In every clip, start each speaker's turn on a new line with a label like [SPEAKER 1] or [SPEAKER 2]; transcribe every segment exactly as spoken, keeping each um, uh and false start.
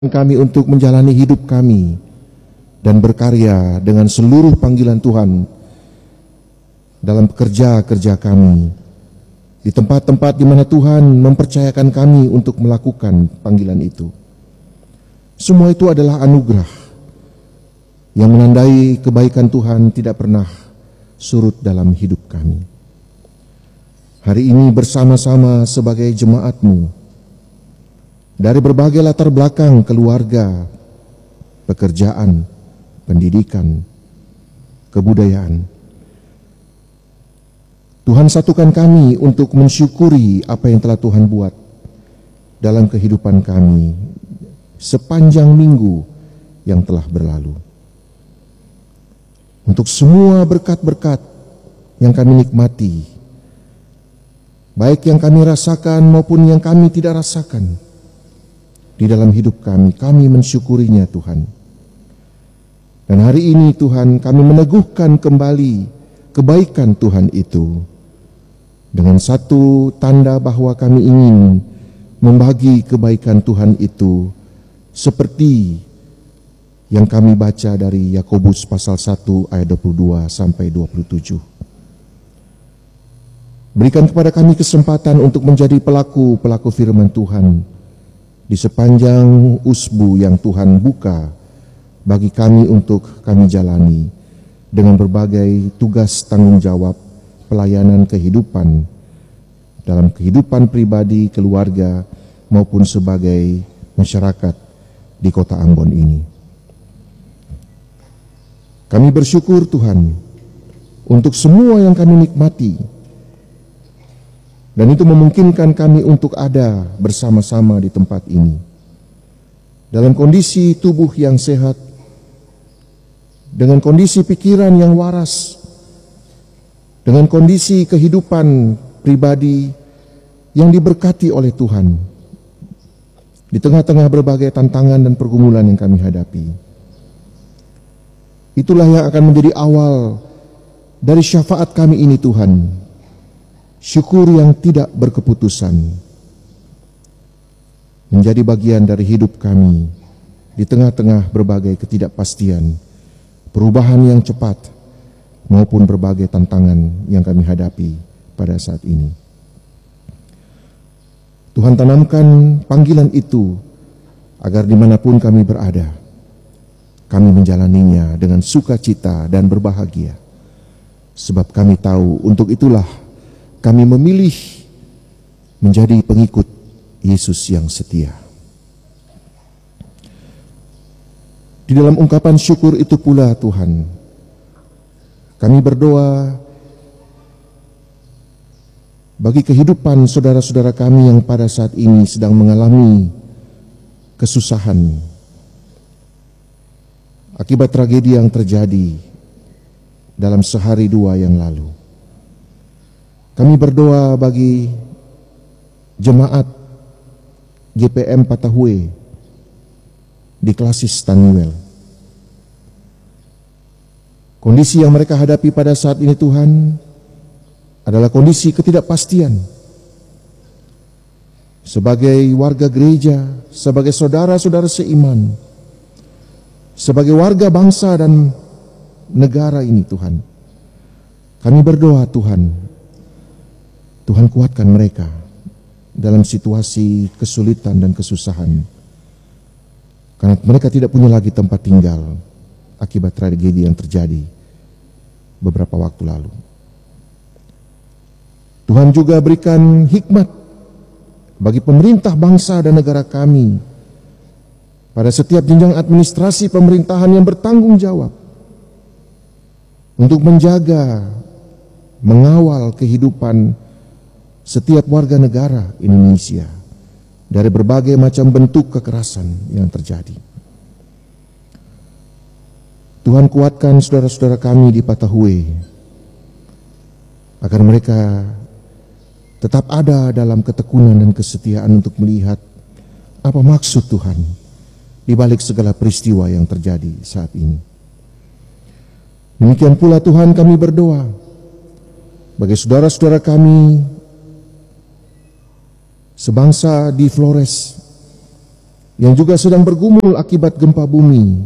[SPEAKER 1] kami untuk menjalani hidup kami dan berkarya dengan seluruh panggilan Tuhan dalam kerja-kerja kami, di tempat-tempat di mana Tuhan mempercayakan kami untuk melakukan panggilan itu. Semua itu adalah anugerah yang menandai kebaikan Tuhan tidak pernah surut dalam hidup kami. Hari ini bersama-sama sebagai jemaat-Mu, dari berbagai latar belakang keluarga, pekerjaan, pendidikan, kebudayaan, Tuhan satukan kami untuk mensyukuri apa yang telah Tuhan buat dalam kehidupan kami sepanjang minggu yang telah berlalu. Untuk semua berkat-berkat yang kami nikmati, baik yang kami rasakan maupun yang kami tidak rasakan di dalam hidup kami, kami mensyukurinya Tuhan. Dan hari ini Tuhan, kami meneguhkan kembali kebaikan Tuhan itu dengan satu tanda bahwa kami ingin membagi kebaikan Tuhan itu seperti yang kami baca dari Yakobus pasal satu ayat dua puluh dua sampai dua puluh tujuh. Berikan kepada kami kesempatan untuk menjadi pelaku-pelaku firman Tuhan di sepanjang usbu yang Tuhan buka bagi kami untuk kami jalani dengan berbagai tugas tanggung jawab pelayanan kehidupan dalam kehidupan pribadi, keluarga maupun sebagai masyarakat di kota Ambon ini. Kami bersyukur Tuhan untuk semua yang kami nikmati, dan itu memungkinkan kami untuk ada bersama-sama di tempat ini dalam kondisi tubuh yang sehat, dengan kondisi pikiran yang waras, dengan kondisi kehidupan pribadi yang diberkati oleh Tuhan di tengah-tengah berbagai tantangan dan pergumulan yang kami hadapi. Itulah yang akan menjadi awal dari syafaat kami ini Tuhan, syukur yang tidak berkeputusan menjadi bagian dari hidup kami di tengah-tengah berbagai ketidakpastian, perubahan yang cepat maupun berbagai tantangan yang kami hadapi pada saat ini. Tuhan tanamkan panggilan itu agar dimanapun kami berada, kami menjalaninya dengan sukacita dan berbahagia. Sebab kami tahu untuk itulah kami memilih menjadi pengikut Yesus yang setia. Di dalam ungkapan syukur itu pula Tuhan, kami berdoa bagi kehidupan saudara-saudara kami yang pada saat ini sedang mengalami kesusahan akibat tragedi yang terjadi dalam sehari dua yang lalu. Kami berdoa bagi jemaat G P M Patahue di Klasis Tanuel. Kondisi yang mereka hadapi pada saat ini Tuhan adalah kondisi ketidakpastian. Sebagai warga gereja, sebagai saudara-saudara seiman, sebagai warga bangsa dan negara ini Tuhan, kami berdoa Tuhan, Tuhan kuatkan mereka dalam situasi kesulitan dan kesusahan, karena mereka tidak punya lagi tempat tinggal akibat tragedi yang terjadi beberapa waktu lalu. Tuhan juga berikan hikmat bagi pemerintah bangsa dan negara kami pada setiap jenjang administrasi pemerintahan yang bertanggung jawab untuk menjaga, mengawal kehidupan setiap warga negara Indonesia dari berbagai macam bentuk kekerasan yang terjadi. Tuhan kuatkan saudara-saudara kami di Patahue agar mereka tetap ada dalam ketekunan dan kesetiaan untuk melihat apa maksud Tuhan di balik segala peristiwa yang terjadi saat ini. Demikian pula Tuhan kami berdoa bagi saudara-saudara kami sebangsa di Flores yang juga sedang bergumul akibat gempa bumi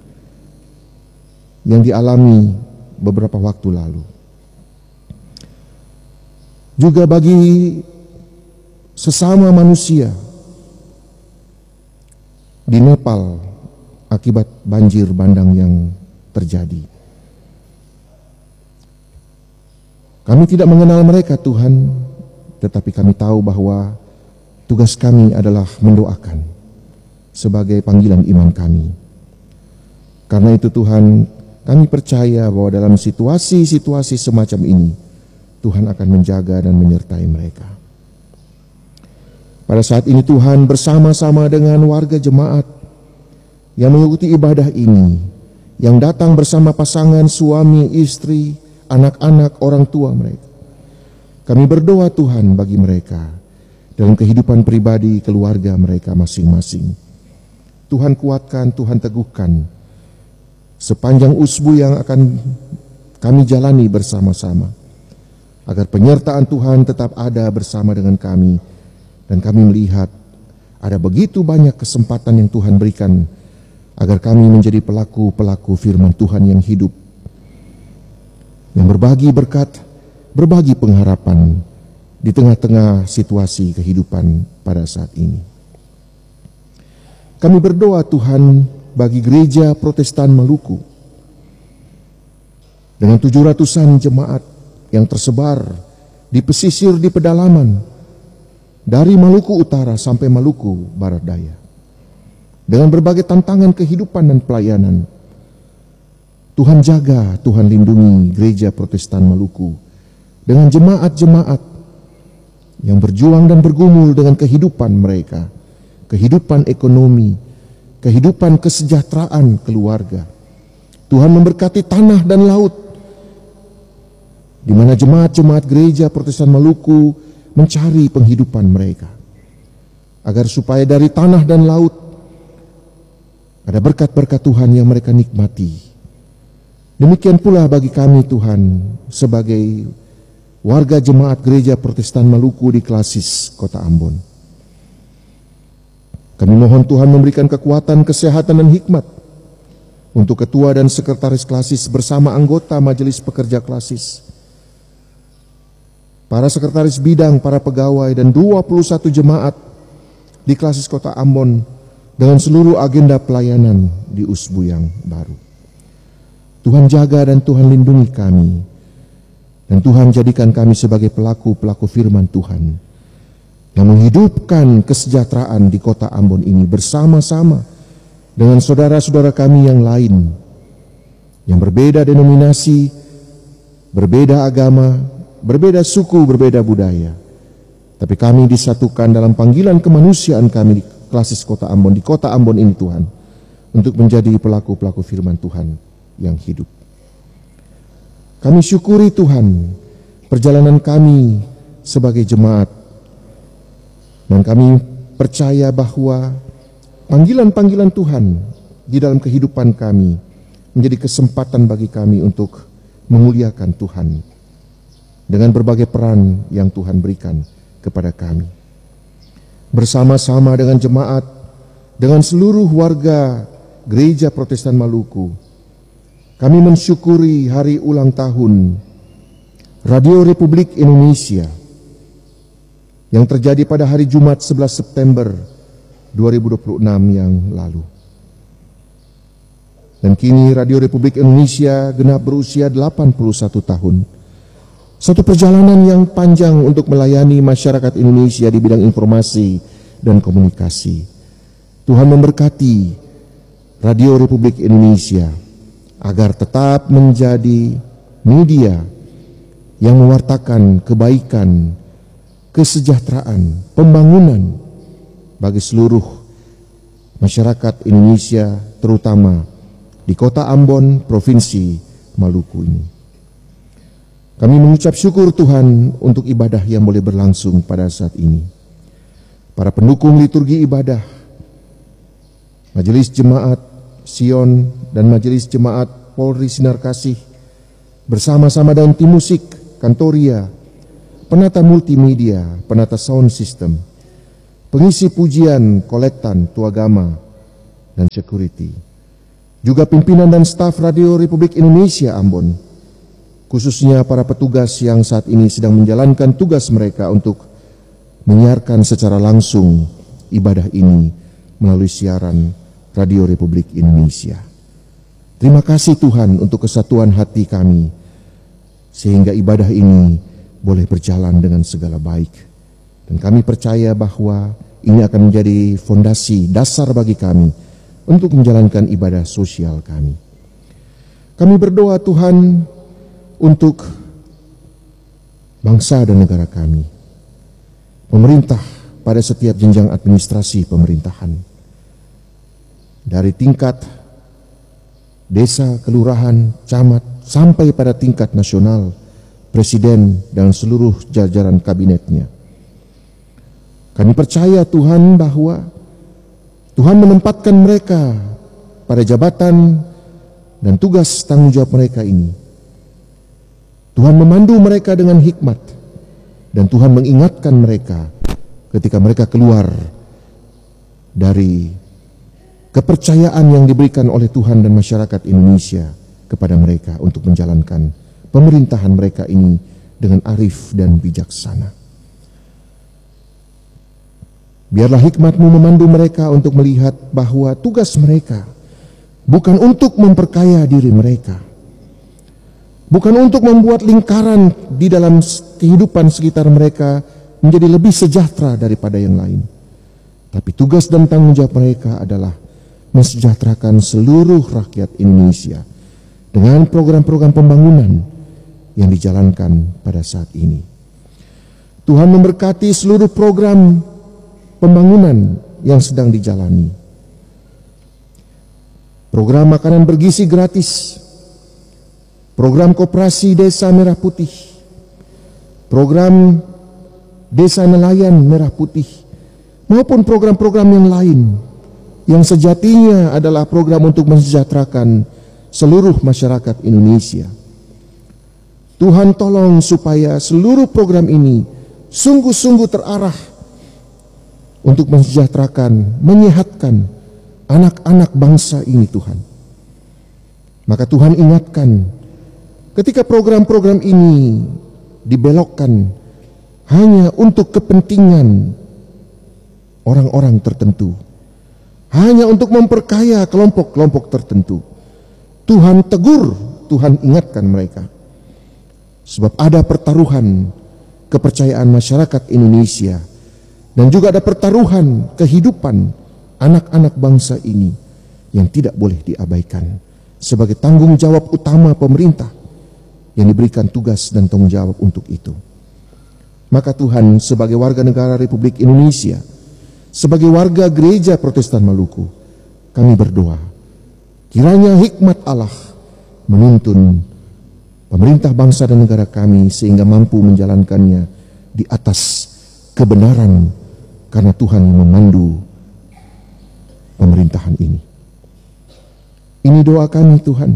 [SPEAKER 1] yang dialami beberapa waktu lalu. Juga bagi sesama manusia di Nepal akibat banjir bandang yang terjadi. Kami tidak mengenal mereka, Tuhan, tetapi kami tahu bahwa tugas kami adalah mendoakan sebagai panggilan iman kami. Karena itu Tuhan, kami percaya bahwa dalam situasi-situasi semacam ini, Tuhan akan menjaga dan menyertai mereka. Pada saat ini Tuhan bersama-sama dengan warga jemaat yang mengikuti ibadah ini, yang datang bersama pasangan suami, istri, anak-anak, orang tua mereka. Kami berdoa Tuhan bagi mereka dalam kehidupan pribadi, keluarga mereka masing-masing. Tuhan kuatkan, Tuhan teguhkan sepanjang usbu yang akan kami jalani bersama-sama, agar penyertaan Tuhan tetap ada bersama dengan kami, dan kami melihat ada begitu banyak kesempatan yang Tuhan berikan agar kami menjadi pelaku-pelaku firman Tuhan yang hidup, yang berbagi berkat, berbagi pengharapan di tengah-tengah situasi kehidupan pada saat ini. Kami berdoa Tuhan bagi gereja Protestan Maluku dengan tujuh ratusan jemaat yang tersebar di pesisir, di pedalaman, dari Maluku Utara sampai Maluku Barat Daya, dengan berbagai tantangan kehidupan dan pelayanan. Tuhan jaga, Tuhan lindungi gereja Protestan Maluku dengan jemaat-jemaat yang berjuang dan bergumul dengan kehidupan mereka, kehidupan ekonomi, kehidupan kesejahteraan keluarga. Tuhan memberkati tanah dan laut, di mana jemaat-jemaat gereja Protestan Maluku mencari penghidupan mereka, agar supaya dari tanah dan laut ada berkat-berkat Tuhan yang mereka nikmati. Demikian pula bagi kami Tuhan sebagai warga jemaat gereja Protestan Maluku di Klasis, Kota Ambon. Kami mohon Tuhan memberikan kekuatan, kesehatan dan hikmat untuk ketua dan sekretaris Klasis bersama anggota majelis pekerja Klasis, para sekretaris bidang, para pegawai dan dua puluh satu jemaat di Klasis Kota Ambon dengan seluruh agenda pelayanan di usbu yang baru. Tuhan jaga dan Tuhan lindungi kami, dan Tuhan jadikan kami sebagai pelaku-pelaku firman Tuhan yang menghidupkan kesejahteraan di Kota Ambon ini bersama-sama dengan saudara-saudara kami yang lain yang berbeda denominasi, berbeda agama, berbeda suku, berbeda budaya, tapi kami disatukan dalam panggilan kemanusiaan kami di Klasis Kota Ambon, di Kota Ambon ini Tuhan, untuk menjadi pelaku-pelaku firman Tuhan yang hidup. Kami syukuri Tuhan perjalanan kami sebagai jemaat, dan kami percaya bahwa panggilan-panggilan Tuhan di dalam kehidupan kami menjadi kesempatan bagi kami untuk memuliakan Tuhan dengan berbagai peran yang Tuhan berikan kepada kami. Bersama-sama dengan jemaat, dengan seluruh warga gereja Protestan Maluku, kami mensyukuri hari ulang tahun Radio Republik Indonesia yang terjadi pada hari Jumat sebelas September dua ribu dua puluh enam yang lalu. Dan kini Radio Republik Indonesia genap berusia delapan puluh satu tahun. Satu perjalanan yang panjang untuk melayani masyarakat Indonesia di bidang informasi dan komunikasi. Tuhan memberkati Radio Republik Indonesia agar tetap menjadi media yang mewartakan kebaikan, kesejahteraan, pembangunan bagi seluruh masyarakat Indonesia, terutama di Kota Ambon, Provinsi Maluku ini. Kami mengucap syukur Tuhan untuk ibadah yang boleh berlangsung pada saat ini. Para pendukung liturgi ibadah, Majelis Jemaat Sion dan Majelis Jemaat Polri Sinar Kasih bersama-sama dengan tim musik, kantoria, penata multimedia, penata sound system, pengisi pujian, kolektan, tuagama, dan security. Juga pimpinan dan staf Radio Republik Indonesia Ambon, khususnya para petugas yang saat ini sedang menjalankan tugas mereka untuk menyiarkan secara langsung ibadah ini melalui siaran Radio Republik Indonesia. Terima kasih Tuhan untuk kesatuan hati kami, sehingga ibadah ini boleh berjalan dengan segala baik. Dan kami percaya bahwa ini akan menjadi fondasi dasar bagi kami untuk menjalankan ibadah sosial kami. Kami berdoa Tuhan untuk bangsa dan negara kami, pemerintah pada setiap jenjang administrasi pemerintahan, dari tingkat desa, kelurahan, camat, sampai pada tingkat nasional, presiden dan seluruh jajaran kabinetnya. Kami percaya Tuhan bahwa Tuhan menempatkan mereka pada jabatan dan tugas tanggung jawab mereka ini. Tuhan memandu mereka dengan hikmat, dan Tuhan mengingatkan mereka ketika mereka keluar dari kepercayaan yang diberikan oleh Tuhan dan masyarakat Indonesia kepada mereka untuk menjalankan pemerintahan mereka ini dengan arif dan bijaksana. Biarlah hikmat-Mu memandu mereka untuk melihat bahwa tugas mereka bukan untuk memperkaya diri mereka, bukan untuk membuat lingkaran di dalam kehidupan sekitar mereka menjadi lebih sejahtera daripada yang lain. Tapi tugas dan tanggung jawab mereka adalah mensejahterakan seluruh rakyat Indonesia dengan program-program pembangunan yang dijalankan pada saat ini. Tuhan memberkati seluruh program pembangunan yang sedang dijalani. Program makanan bergizi gratis, program koperasi Desa Merah Putih, program Desa Nelayan Merah Putih, maupun program-program yang lain yang sejatinya adalah program untuk mensejahterakan seluruh masyarakat Indonesia. Tuhan tolong supaya seluruh program ini sungguh-sungguh terarah untuk mensejahterakan, menyehatkan anak-anak bangsa ini Tuhan. Maka Tuhan ingatkan, ketika program-program ini dibelokkan hanya untuk kepentingan orang-orang tertentu, hanya untuk memperkaya kelompok-kelompok tertentu, Tuhan tegur, Tuhan ingatkan mereka. Sebab ada pertaruhan kepercayaan masyarakat Indonesia, dan juga ada pertaruhan kehidupan anak-anak bangsa ini yang tidak boleh diabaikan sebagai tanggung jawab utama pemerintah yang diberikan tugas dan tanggung jawab untuk itu. Maka Tuhan, sebagai warga negara Republik Indonesia, sebagai warga Gereja Protestan Maluku, kami berdoa, kiranya hikmat Allah menuntun pemerintah bangsa dan negara kami sehingga mampu menjalankannya di atas kebenaran, karena Tuhan memandu pemerintahan ini. Ini doa kami Tuhan.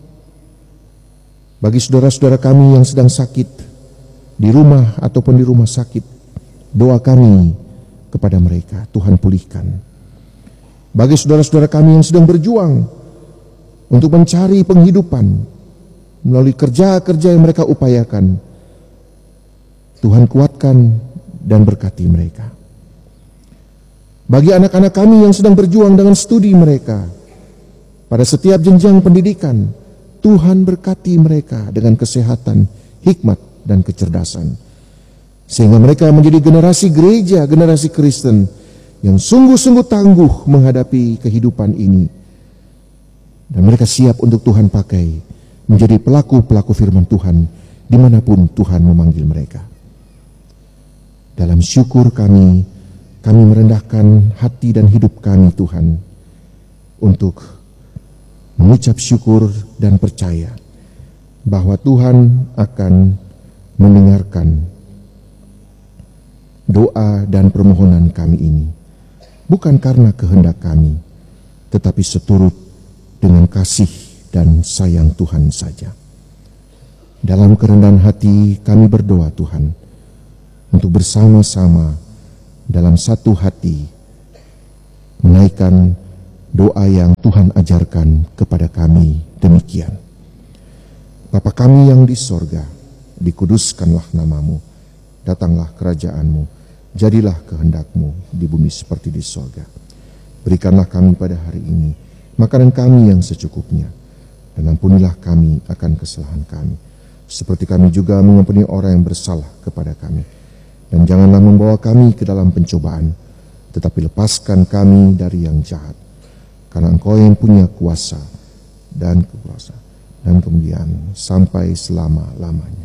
[SPEAKER 1] Bagi saudara-saudara kami yang sedang sakit di rumah ataupun di rumah sakit, doa kami kepada mereka, Tuhan pulihkan. Bagi saudara-saudara kami yang sedang berjuang untuk mencari penghidupan melalui kerja-kerja yang mereka upayakan, Tuhan kuatkan dan berkati mereka. Bagi anak-anak kami yang sedang berjuang dengan studi mereka pada setiap jenjang pendidikan, Tuhan berkati mereka dengan kesehatan, hikmat, dan kecerdasan, sehingga mereka menjadi generasi gereja, generasi Kristen yang sungguh-sungguh tangguh menghadapi kehidupan ini, dan mereka siap untuk Tuhan pakai menjadi pelaku-pelaku firman Tuhan dimanapun Tuhan memanggil mereka. Dalam syukur kami, kami merendahkan hati dan hidup kami Tuhan untuk mengucap syukur dan percaya bahwa Tuhan akan mendengarkan doa dan permohonan kami ini, bukan karena kehendak kami, tetapi seturut dengan kasih dan sayang Tuhan saja. Dalam kerendahan hati kami berdoa Tuhan, untuk bersama-sama dalam satu hati menaikkan doa yang Tuhan ajarkan kepada kami demikian. Bapa kami yang di sorga, dikuduskanlah namamu, datanglah kerajaanmu, jadilah kehendakmu di bumi seperti di sorga. Berikanlah kami pada hari ini makanan kami yang secukupnya, dan ampunilah kami akan kesalahan kami, seperti kami juga mengampuni orang yang bersalah kepada kami. Dan janganlah membawa kami ke dalam pencobaan, tetapi lepaskan kami dari yang jahat. Karena Engkau yang punya kuasa dan kekuasaan dan kemuliaan sampai selama-lamanya.